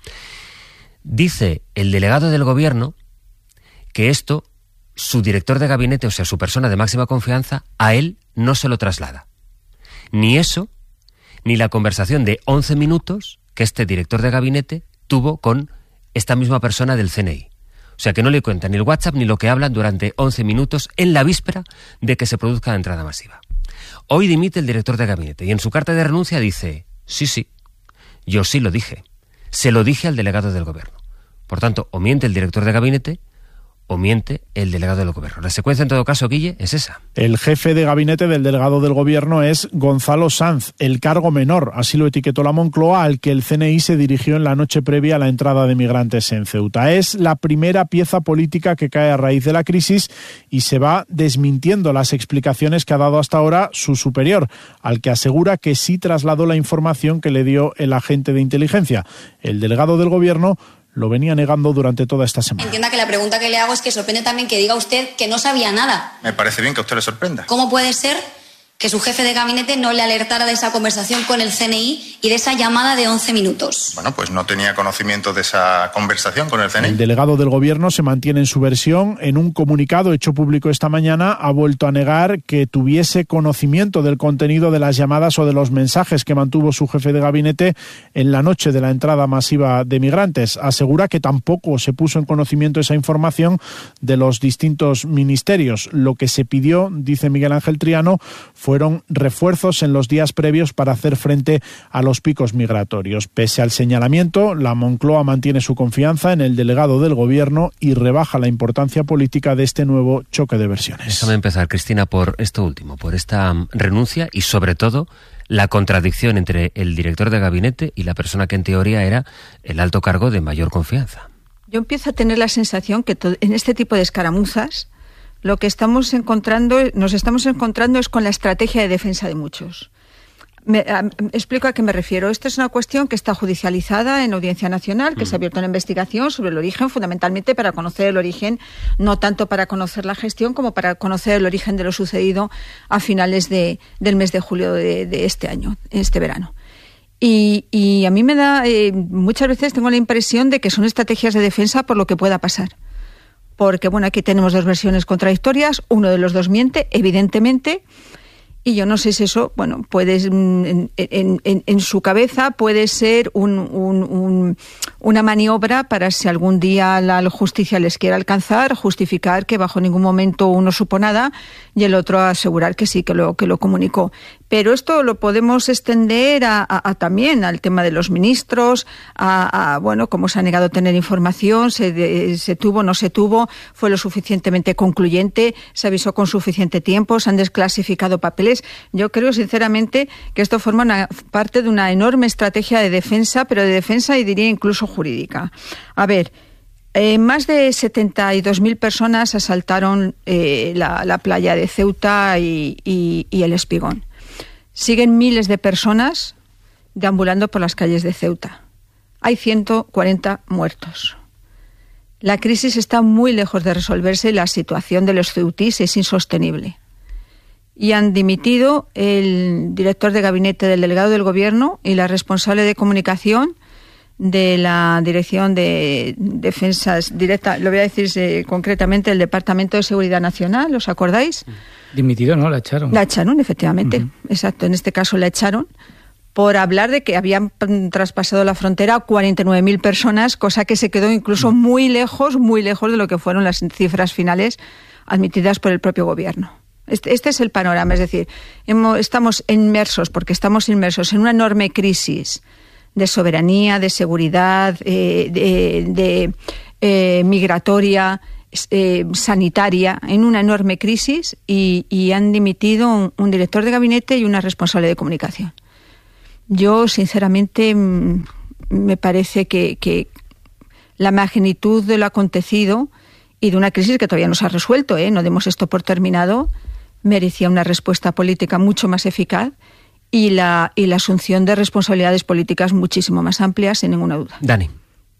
Dice el delegado del gobierno que esto, su director de gabinete, o sea, su persona de máxima confianza, a él no se lo traslada. Ni eso, ni la conversación de once minutos que este director de gabinete tuvo con esta misma persona del C N I. O sea, que no le cuenta ni el WhatsApp ni lo que hablan durante once minutos en la víspera de que se produzca la entrada masiva. Hoy dimite el director de gabinete y en su carta de renuncia dice, sí, sí, yo sí lo dije. Se lo dije al delegado del gobierno. Por tanto, o miente el director de gabinete o miente el delegado del gobierno. La secuencia, en todo caso, Guille, es esa. El jefe de gabinete del delegado del gobierno es Gonzalo Sanz, el cargo menor, así lo etiquetó la Moncloa, al que el C N I se dirigió en la noche previa a la entrada de migrantes en Ceuta. Es la primera pieza política que cae a raíz de la crisis y se va desmintiendo las explicaciones que ha dado hasta ahora su superior, al que asegura que sí trasladó la información que le dio el agente de inteligencia. El delegado del gobierno lo venía negando durante toda esta semana. Entienda que la pregunta que le hago es que sorprende también que diga usted que no sabía nada. Me parece bien que a usted le sorprenda. ¿Cómo puede ser que su jefe de gabinete no le alertara de esa conversación con el C N I y de esa llamada de once minutos? Bueno, pues no tenía conocimiento de esa conversación con el C N I. El delegado del gobierno se mantiene en su versión. En un comunicado hecho público esta mañana ha vuelto a negar que tuviese conocimiento del contenido de las llamadas o de los mensajes que mantuvo su jefe de gabinete en la noche de la entrada masiva de migrantes. Asegura que tampoco se puso en conocimiento esa información de los distintos ministerios. Lo que se pidió, dice Miguel Ángel Triano, fueron refuerzos en los días previos para hacer frente a los picos migratorios. Pese al señalamiento, la Moncloa mantiene su confianza en el delegado del gobierno y rebaja la importancia política de este nuevo choque de versiones. Déjame empezar, Cristina, por esto último, por esta renuncia y sobre todo la contradicción entre el director de gabinete y la persona que en teoría era el alto cargo de mayor confianza. Yo empiezo a tener la sensación que en este tipo de escaramuzas lo que estamos encontrando, nos estamos encontrando es con la estrategia de defensa de muchos. Me, a, me explico a qué me refiero. Esta es una cuestión que está judicializada en Audiencia Nacional, que mm. se ha abierto una investigación sobre el origen, fundamentalmente para conocer el origen, no tanto para conocer la gestión como para conocer el origen de lo sucedido a finales de, del mes de julio de, de este año, este verano. Y, y a mí me da, eh, muchas veces tengo la impresión de que son estrategias de defensa por lo que pueda pasar. Porque, bueno, aquí tenemos dos versiones contradictorias, uno de los dos miente, evidentemente. Y yo no sé si eso, bueno, puede, en, en, en, en su cabeza puede ser un, un, un, una maniobra para si algún día la justicia les quiere alcanzar, justificar que bajo ningún momento uno supo nada y el otro asegurar que sí, que lo, que lo comunicó. Pero esto lo podemos extender a, a, a también al tema de los ministros, a, a bueno, cómo se ha negado a tener información, se, de, se tuvo, no se tuvo, fue lo suficientemente concluyente, se avisó con suficiente tiempo, se han desclasificado papeles. Yo creo sinceramente que esto forma una parte de una enorme estrategia de defensa, pero de defensa y diría incluso jurídica. A ver, eh, más de setenta y dos mil personas asaltaron eh, la, la playa de Ceuta y, y, y el Espigón. Siguen miles de personas deambulando por las calles de Ceuta. Hay ciento cuarenta muertos. La crisis está muy lejos de resolverse y la situación de los ceutís es insostenible. Y han dimitido el director de gabinete del delegado del Gobierno y la responsable de comunicación de la Dirección de Defensas Directa, lo voy a decir eh, concretamente, el Departamento de Seguridad Nacional, ¿os acordáis? Dimitido, ¿no? La echaron. La echaron, efectivamente. Uh-huh. Exacto, en este caso la echaron por hablar de que habían traspasado la frontera a cuarenta y nueve mil personas, cosa que se quedó incluso muy lejos, muy lejos de lo que fueron las cifras finales admitidas por el propio Gobierno. Este, este es el panorama, es decir, hemos, estamos inmersos, porque estamos inmersos en una enorme crisis de soberanía, de seguridad, eh, de, de eh, migratoria, eh, sanitaria, en una enorme crisis y, y han dimitido un, un director de gabinete y una responsable de comunicación. Yo, sinceramente, me parece que, que la magnitud de lo acontecido y de una crisis que todavía no se ha resuelto, ¿eh? No demos esto por terminado, merecía una respuesta política mucho más eficaz y la, y la asunción de responsabilidades políticas muchísimo más amplias, sin ninguna duda. Dani.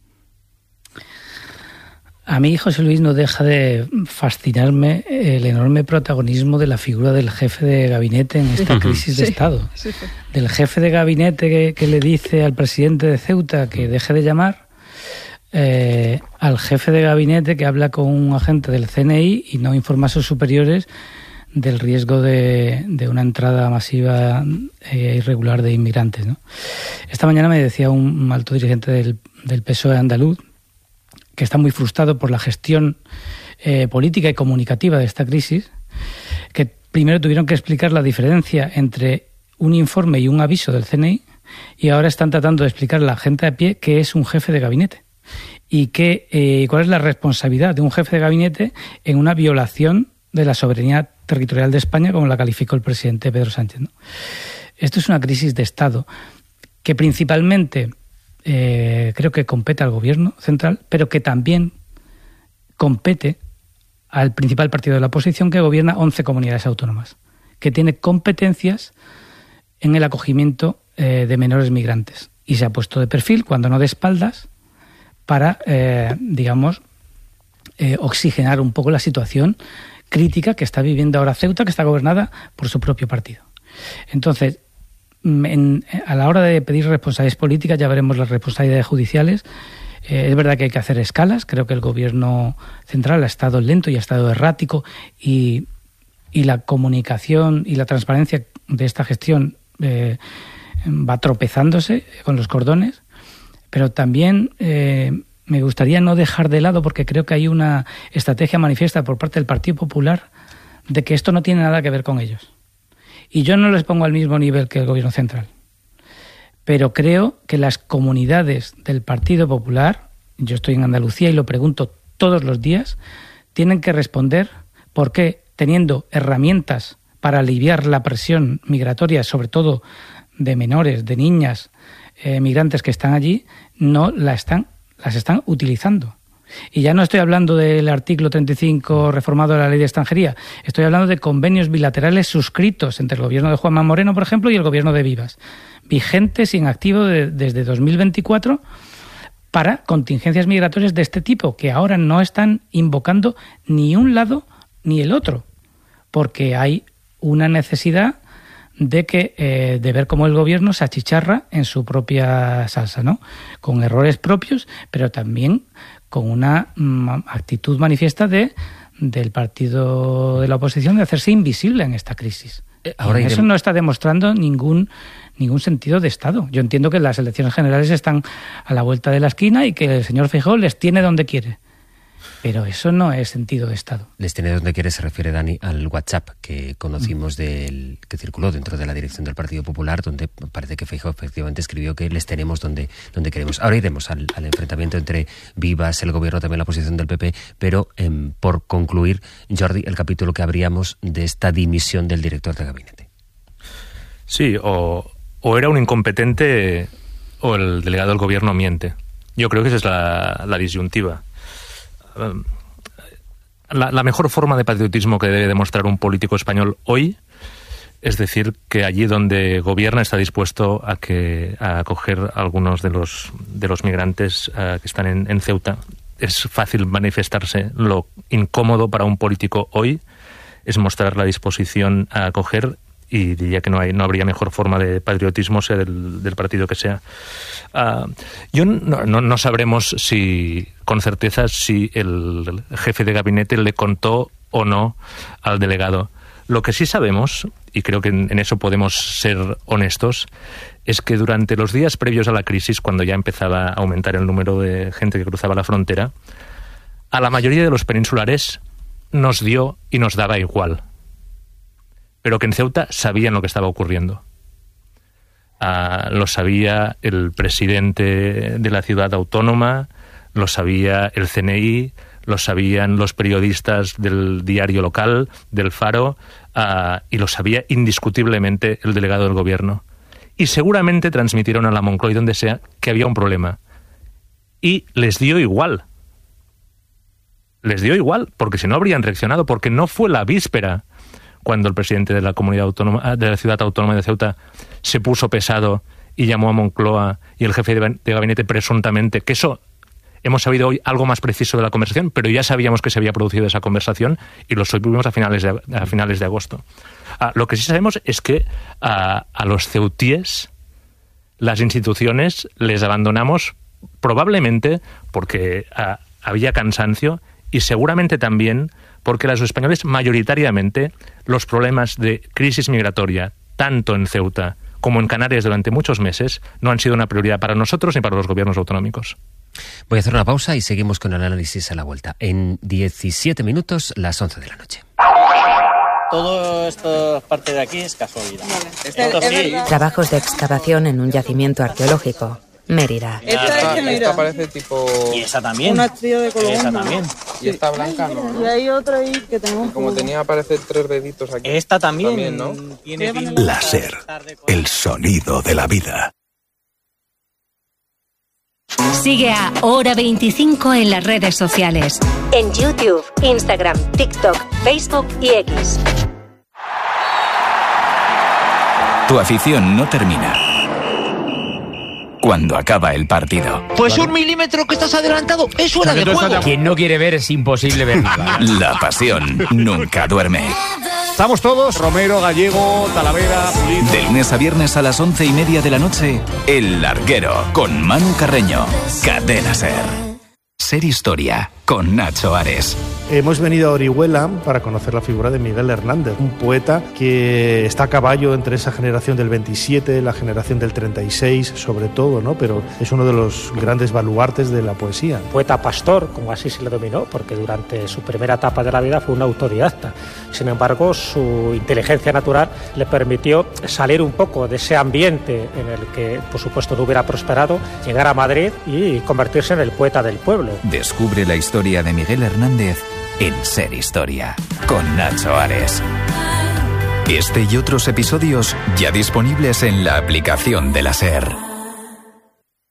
A mí, José Luis, no deja de fascinarme el enorme protagonismo de la figura del jefe de gabinete en esta crisis de sí, Estado. Sí, sí. Del jefe de gabinete que, que le dice al presidente de Ceuta que deje de llamar, eh, al jefe de gabinete que habla con un agente del C N I y no informa a sus superiores del riesgo de, de una entrada masiva e irregular de inmigrantes, ¿no? Esta mañana me decía un alto dirigente del, del P S O E andaluz que está muy frustrado por la gestión eh, política y comunicativa de esta crisis, que primero tuvieron que explicar la diferencia entre un informe y un aviso del C N I y ahora están tratando de explicar a la gente a pie qué es un jefe de gabinete y qué, eh, cuál es la responsabilidad de un jefe de gabinete en una violación de la soberanía territorial de España, como la calificó el presidente Pedro Sánchez, ¿no? Esto es una crisis de Estado que principalmente eh, creo que compete al Gobierno central, pero que también compete al principal partido de la oposición que gobierna once comunidades autónomas, que tiene competencias en el acogimiento eh, de menores migrantes y se ha puesto de perfil, cuando no de espaldas, para, eh, digamos, eh, oxigenar un poco la situación crítica que está viviendo ahora Ceuta, que está gobernada por su propio partido. Entonces, en, a la hora de pedir responsabilidades políticas, ya veremos las responsabilidades judiciales. Eh, es verdad que hay que hacer escalas. Creo que el Gobierno central ha estado lento y ha estado errático y, y la comunicación y la transparencia de esta gestión eh, va tropezándose con los cordones, pero también eh, me gustaría no dejar de lado, porque creo que hay una estrategia manifiesta por parte del Partido Popular de que esto no tiene nada que ver con ellos. Y yo no les pongo al mismo nivel que el Gobierno central. Pero creo que las comunidades del Partido Popular, yo estoy en Andalucía y lo pregunto todos los días, tienen que responder por qué, teniendo herramientas para aliviar la presión migratoria, sobre todo de menores, de niñas, eh, migrantes que están allí, no la están las están utilizando. Y ya no estoy hablando del artículo treinta y cinco reformado de la Ley de Extranjería, estoy hablando de convenios bilaterales suscritos entre el gobierno de Juanma Moreno, por ejemplo, y el gobierno de Vivas, vigentes y en activo de, desde dos mil veinticuatro para contingencias migratorias de este tipo, que ahora no están invocando ni un lado ni el otro, porque hay una necesidad de que eh, de ver cómo el gobierno se achicharra en su propia salsa, ¿no? Con errores propios, pero también con una mm, actitud manifiesta de del partido de la oposición de hacerse invisible en esta crisis. Eh, ahora eso no está demostrando ningún ningún sentido de Estado. Yo entiendo que las elecciones generales están a la vuelta de la esquina y que el señor Feijóo les tiene donde quiere. Pero eso no es sentido de Estado. Les tiene donde quiere, se refiere, Dani, al WhatsApp que conocimos, del que circuló dentro de la dirección del Partido Popular, donde parece que Feijóo efectivamente escribió que les tenemos donde, donde queremos. Ahora iremos al, al enfrentamiento entre Vivas, el gobierno, también la oposición del P P, pero eh, por concluir, Jordi, el capítulo que abríamos de esta dimisión del director de gabinete. Sí, o, o era un incompetente o el delegado del gobierno miente. Yo creo que esa es la, la disyuntiva. La, la mejor forma de patriotismo que debe demostrar un político español hoy es decir que allí donde gobierna está dispuesto a que a acoger a algunos de los de los migrantes uh, que están en, en Ceuta. Es fácil manifestarse. Lo incómodo para un político hoy es mostrar la disposición a acoger, y diría que no hay no habría mejor forma de patriotismo, sea del, del partido que sea. Uh, yo no, no, no sabremos si con certeza si el jefe de gabinete le contó o no al delegado. Lo que sí sabemos, y creo que en, en eso podemos ser honestos, es que durante los días previos a la crisis, cuando ya empezaba a aumentar el número de gente que cruzaba la frontera, a la mayoría de los peninsulares nos dio y nos daba igual. Pero que en Ceuta sabían lo que estaba ocurriendo. Uh, lo sabía el presidente de la ciudad autónoma, lo sabía el C N I, lo sabían los periodistas del diario local, del Faro, uh, y lo sabía indiscutiblemente el delegado del gobierno. Y seguramente transmitieron a la Moncloa y donde sea que había un problema. Y les dio igual. Les dio igual, porque si no habrían reaccionado, porque no fue la víspera cuando el presidente de la comunidad autónoma, de la ciudad autónoma de Ceuta, se puso pesado y llamó a Moncloa y el jefe de gabinete presuntamente, que eso hemos sabido hoy algo más preciso de la conversación, pero ya sabíamos que se había producido esa conversación y lo supimos a finales de, a finales de agosto. Ah, lo que sí sabemos es que a, a los ceutíes las instituciones les abandonamos probablemente porque a, había cansancio y seguramente también porque los españoles mayoritariamente los problemas de crisis migratoria, tanto en Ceuta como en Canarias durante muchos meses, no han sido una prioridad para nosotros ni para los gobiernos autonómicos. Voy a hacer una pausa y seguimos con el análisis a la vuelta. En diecisiete minutos, las once de la noche. Todo esto parte de aquí es casualidad. Vale. Esto sí. Trabajos de excavación en un yacimiento arqueológico. Mérida. Esta, esta, esta parece tipo... Y esa también. Una estrella de color. Esa también. Sí. Y esta blanca no, ¿no? Y hay otra ahí que tenemos... Como tenía, parece tres deditos aquí. Esta también, también ¿no? Tiene... La SER, el sonido de la vida. Sigue a Hora veinticinco en las redes sociales. En YouTube, Instagram, TikTok, Facebook y X. Tu afición no termina cuando acaba el partido. Pues un milímetro que estás adelantado es fuera de juego. Quien no quiere ver es imposible ver nada. La pasión nunca duerme. Estamos todos, Romero, Gallego, Talavera, Pulido. De lunes a viernes a las once y media de la noche, El Larguero, con Manu Carreño. Cadena SER. SER Historia, con Nacho Ares. Hemos venido a Orihuela para conocer la figura de Miguel Hernández, un poeta que está a caballo entre esa generación del veintisiete, la generación del treinta y seis, sobre todo, ¿no? Pero es uno de los grandes baluartes de la poesía. Poeta pastor, como así se le denominó, porque durante su primera etapa de la vida fue un autodidacta. Sin embargo, su inteligencia natural le permitió salir un poco de ese ambiente en el que, por supuesto, no hubiera prosperado, llegar a Madrid y convertirse en el poeta del pueblo. Descubre la historia de Miguel Hernández en SER Historia, con Nacho Ares. Este y otros episodios ya disponibles en la aplicación de la SER.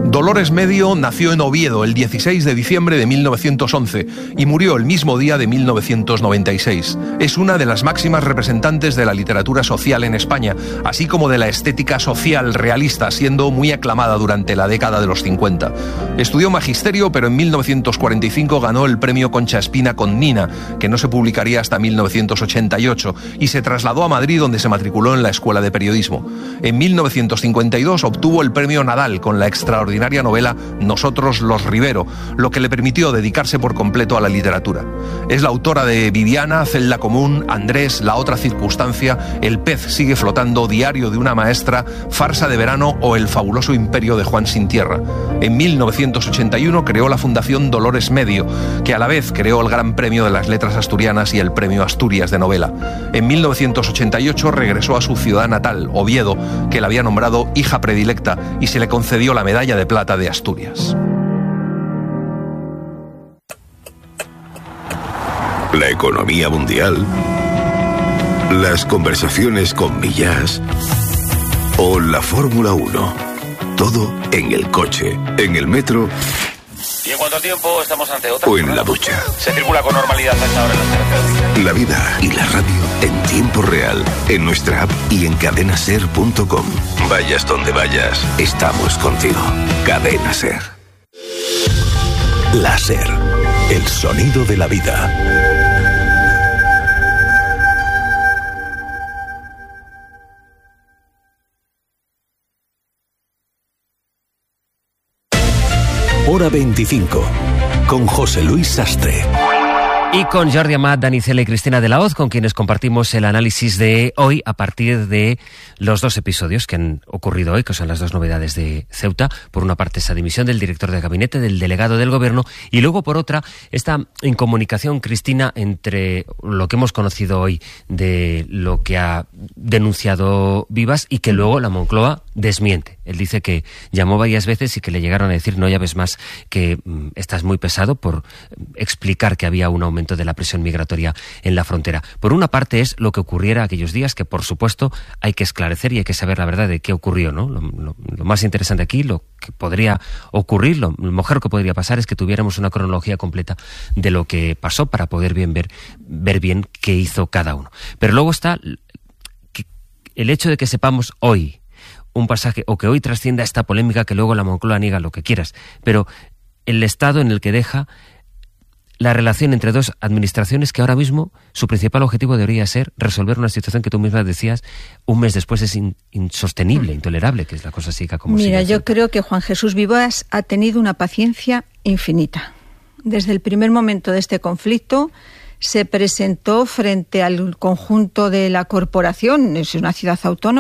Dolores Medio nació en Oviedo el dieciséis de diciembre de mil novecientos once y murió el mismo día de mil novecientos noventa y seis. Es una de las máximas representantes de la literatura social en España, así como de la estética social realista, siendo muy aclamada durante la década de los cincuenta. Estudió magisterio, pero en mil novecientos cuarenta y cinco ganó el premio Concha Espina con Nina, que no se publicaría hasta mil novecientos ochenta y ocho, y se trasladó a Madrid, donde se matriculó en la Escuela de Periodismo. En mil novecientos cincuenta y dos obtuvo el premio Nadal con la extraordinaria novela Nosotros los Rivero, lo que le permitió dedicarse por completo a la literatura. Es la autora de Viviana, Celda Común, Andrés, La otra circunstancia, El pez sigue flotando, Diario de una maestra, Farsa de verano o El fabuloso imperio de Juan Sin Tierra. En mil novecientos ochenta y uno creó la Fundación Dolores Medio, que a la vez creó el Gran Premio de las Letras Asturianas y el Premio Asturias de Novela. En mil novecientos ochenta y ocho regresó a su ciudad natal, Oviedo, que la había nombrado hija predilecta, y se le concedió la Medalla de Plata de Asturias. La economía mundial, las conversaciones con Millás o la Fórmula uno. Todo en el coche, en el metro. ¿Y en cuánto tiempo estamos ante otra? O en la ducha. Se circula con normalidad a esta hora en las carreteras. La vida y la radio en tiempo real, en nuestra app y en cadena ser punto com. Vayas donde vayas, estamos contigo. Cadena Ser. La Ser, el sonido de la vida. Hora veinticinco, con José Luis Sastre. Y con Jordi Amat, Dani Cela y Cristina de la Hoz, con quienes compartimos el análisis de hoy a partir de los dos episodios que han ocurrido hoy, que son las dos novedades de Ceuta. Por una parte, esa dimisión del director de gabinete, del delegado del gobierno, y luego, por otra, esta incomunicación, Cristina, entre lo que hemos conocido hoy de lo que ha denunciado Vivas y que luego la Moncloa desmiente. Él dice que llamó varias veces y que le llegaron a decir, no, ya ves más, que mm, estás muy pesado por explicar que había un aumento de la presión migratoria en la frontera. Por una parte es lo que ocurriera aquellos días, que por supuesto hay que esclarecer y hay que saber la verdad de qué ocurrió, ¿no? Lo, lo, lo más interesante aquí, lo que podría ocurrir, lo, lo mejor que podría pasar es que tuviéramos una cronología completa de lo que pasó para poder bien ver, ver bien qué hizo cada uno. Pero luego está el hecho de que sepamos hoy un pasaje, o que hoy trascienda esta polémica, que luego la Moncloa niega lo que quieras, pero el estado en el que deja la relación entre dos administraciones que ahora mismo su principal objetivo debería ser resolver una situación que tú misma decías un mes después es in, insostenible, intolerable, que es la cosa siga como sigue. Mira, yo creo que Juan Jesús Vivas ha tenido una paciencia infinita. Desde el primer momento de este conflicto se presentó frente al conjunto de la corporación, es una ciudad autónoma,